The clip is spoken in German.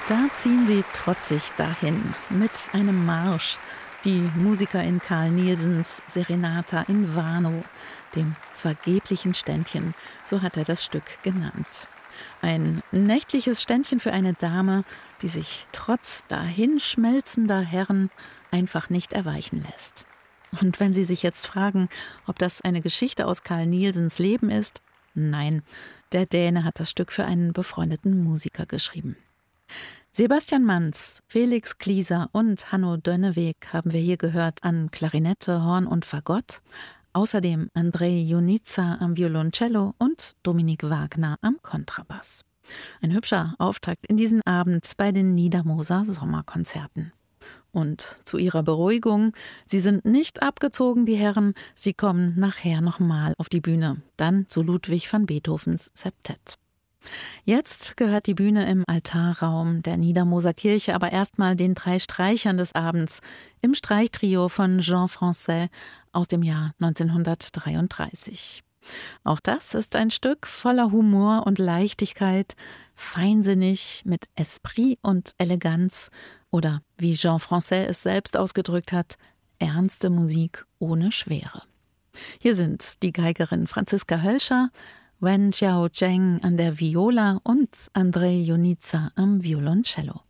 Da ziehen sie trotzig dahin mit einem Marsch. Die Musiker in Carl Nielsens Serenata in Wano, dem vergeblichen Ständchen, so hat er das Stück genannt. Ein nächtliches Ständchen für eine Dame, die sich trotz dahinschmelzender Herren einfach nicht erweichen lässt. Und wenn Sie sich jetzt fragen, ob das eine Geschichte aus Carl Nielsens Leben ist, nein, der Däne hat das Stück für einen befreundeten Musiker geschrieben. Sebastian Manz, Felix Klieser und Hanno Dönneweg haben wir hier gehört an Klarinette, Horn und Fagott. Außerdem Andrei Junica am Violoncello und Dominik Wagner am Kontrabass. Ein hübscher Auftakt in diesen Abend bei den Niedermoser Sommerkonzerten. Und zu ihrer Beruhigung, sie sind nicht abgezogen, die Herren, sie kommen nachher nochmal auf die Bühne, dann zu Ludwig van Beethovens Septett. Jetzt gehört die Bühne im Altarraum der Niedermoser Kirche aber erstmal den 3 Streichern des Abends im Streichtrio von Jean Francaix aus dem Jahr 1933. Auch das ist ein Stück voller Humor und Leichtigkeit, feinsinnig mit Esprit und Eleganz oder, wie Jean Francaix es selbst ausgedrückt hat, ernste Musik ohne Schwere. Hier sind die Geigerin Franziska Hölscher, Wen Xiao Zheng an der Viola und Andrei Junica am Violoncello.